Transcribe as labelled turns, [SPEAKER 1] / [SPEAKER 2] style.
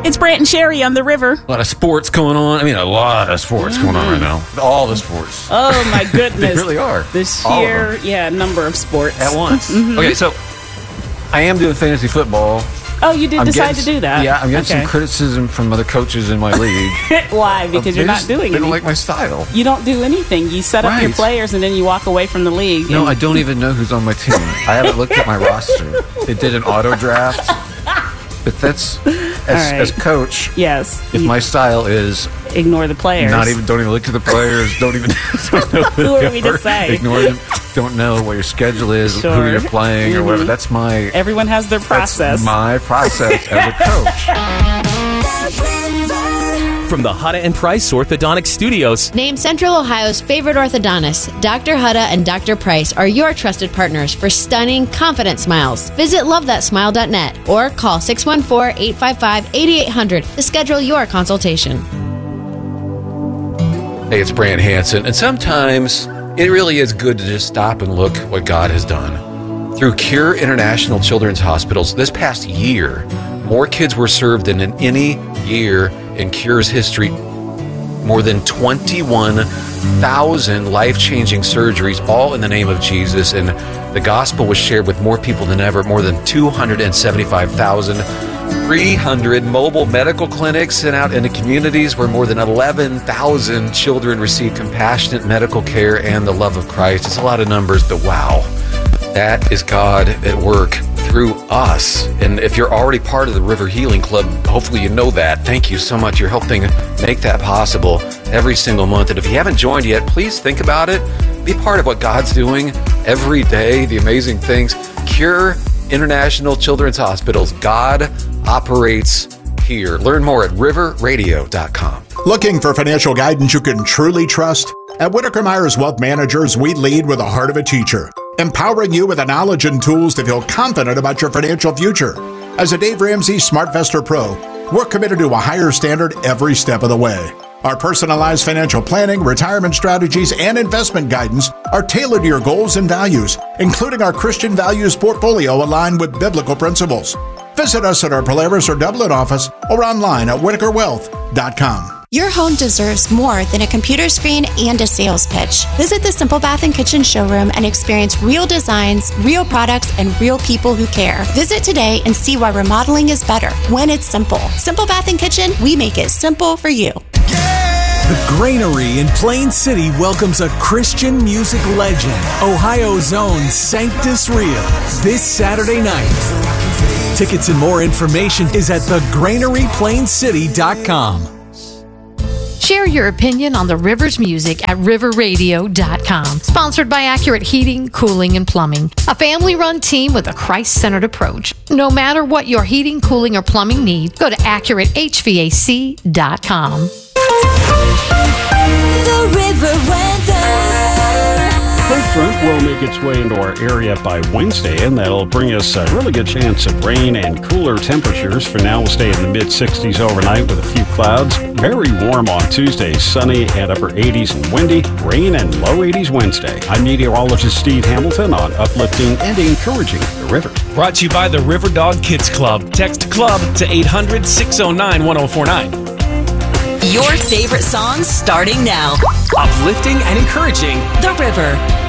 [SPEAKER 1] It's Brant and Sherry on the river.
[SPEAKER 2] A lot of sports going on. I mean, a lot of sports going on right now. All the sports.
[SPEAKER 1] Oh, my goodness.
[SPEAKER 2] They really are.
[SPEAKER 1] The sheer, number of sports.
[SPEAKER 2] At once. Okay, so I am doing fantasy football.
[SPEAKER 1] Oh, you did decide to do that?
[SPEAKER 2] Yeah, I'm getting some criticism from other coaches in my league.
[SPEAKER 1] Why? Because you're not doing anything.
[SPEAKER 2] They don't like my style.
[SPEAKER 1] You don't do anything. You set up your players and then you walk away from the league.
[SPEAKER 2] No, I don't even know who's on my team. I haven't looked at my roster. It did an auto draft. But that's, as coach, if my style is...
[SPEAKER 1] Ignore the players.
[SPEAKER 2] Don't even look at the players. Don't know
[SPEAKER 1] who are we to say?
[SPEAKER 2] Ignore them. Don't know what your schedule is, who you're playing, or whatever. That's my...
[SPEAKER 1] Everyone has their process.
[SPEAKER 2] That's my process as a coach.
[SPEAKER 3] From the Hutta and Price Orthodontic Studios.
[SPEAKER 4] Named Central Ohio's favorite orthodontists, Dr. Hutta and Dr. Price are your trusted partners for stunning, confident smiles. Visit lovethatsmile.net or call 614-855-8800 to schedule your consultation.
[SPEAKER 2] Hey, it's Brant Hansen, and sometimes it really is good to just stop and look what God has done. Through Cure International Children's Hospitals, this past year, more kids were served than in any year in Cure's history. More than 21,000 life-changing surgeries, all in the name of Jesus, and the gospel was shared with more people than ever. More than 275,300 mobile medical clinics sent out into communities where more than 11,000 children received compassionate medical care and the love of Christ. It's a lot of numbers, but wow, that is God at work through us. And if you're already part of the River Healing Club, hopefully you know that. Thank you so much. You're helping make that possible every single month. And if you haven't joined yet, please think about it. Be part of what God's doing every day, the amazing things. Cure International Children's Hospitals. God operates here. Learn more at riverradio.com.
[SPEAKER 5] Looking for financial guidance you can truly trust? At Whitaker Myers Wealth Managers, we lead with the heart of a teacher, empowering you with the knowledge and tools to feel confident about your financial future. As a Dave Ramsey SmartVestor Pro, we're committed to a higher standard every step of the way. Our personalized financial planning, retirement strategies, and investment guidance are tailored to your goals and values, including our Christian values portfolio aligned with biblical principles. Visit us at our Polaris or Dublin office or online at WhitakerWealth.com.
[SPEAKER 6] Your home deserves more than a computer screen and a sales pitch. Visit the Simple Bath and Kitchen showroom and experience real designs, real products, and real people who care. Visit today and see why remodeling is better when it's simple. Simple Bath and Kitchen, we make it simple for you.
[SPEAKER 7] The Granary in Plain City welcomes a Christian music legend, Ohio's own Sanctus Real, this Saturday night. Tickets and more information is at thegranaryplaincity.com.
[SPEAKER 8] Share your opinion on the River's music at riverradio.com. Sponsored by Accurate Heating, Cooling, and Plumbing. A family-run team with a Christ-centered approach. No matter what your heating, cooling, or plumbing needs, go to AccurateHVAC.com.
[SPEAKER 9] The River Weather.
[SPEAKER 10] Cold front will make its way into our area by Wednesday, and that'll bring us a really good chance of rain and cooler temperatures. For now, we'll stay in the mid-60s overnight with a few clouds. Very warm on Tuesday, sunny and upper 80s and windy. Rain and low 80s Wednesday. I'm meteorologist Steve Hamilton on uplifting and encouraging the river.
[SPEAKER 3] Brought to you by the River Dog Kids Club. Text CLUB to 800-609-1049.
[SPEAKER 9] Your favorite songs starting now.
[SPEAKER 3] Uplifting and encouraging
[SPEAKER 9] the river.